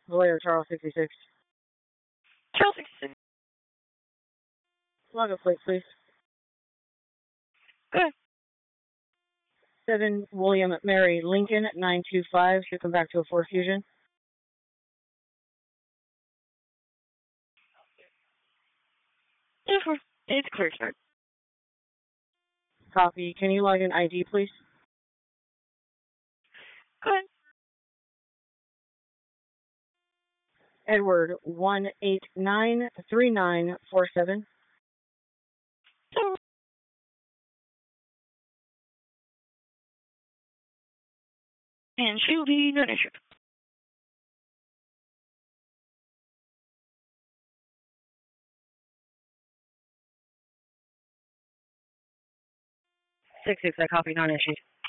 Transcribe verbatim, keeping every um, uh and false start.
Lawyer Charles sixty-six. Charles sixty-six. Log a plate, please. Go ahead. seven William Mary Lincoln, nine two five. Should come back to a four Fusion. Yeah, for, it's clear start. Copy. Can you log in I D, please? Go ahead. Edward, one eight nine three nine four seven. So, and she'll be non-issue. Six six. I copy non-issued.